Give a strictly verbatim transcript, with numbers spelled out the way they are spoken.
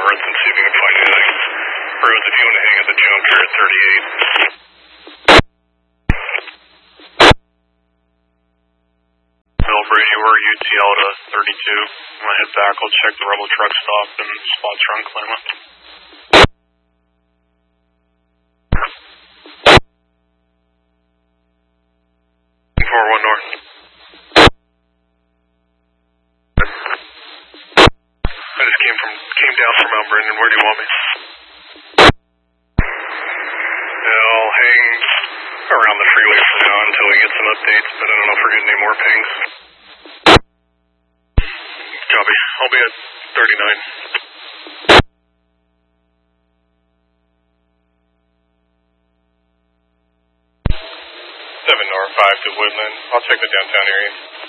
north and see if you can find anything. Rose, if you want to hang at the junker at thirty-eight. Bill Brady, we're U T L to thirty-two. I'm going to head back. I'll check the Rebel truck stop and spots around Klamath. four one north. I just came from came down from Mount Brendan. Where do you want me? Yeah, I'll hang around the freeway for now until we get some updates, but I don't know if we're getting any more pings. Copy. I'll be at thirty-nine. seven north, five to Woodland. I'll check the downtown area.